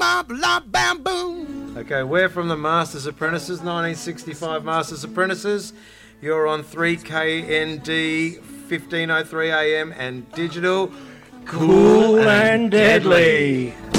blah, blah, bam, boom. Okay, we're from the Masters Apprentices, 1965 Masters Apprentices. You're on 3KND, 1503 AM and digital. Cool and deadly.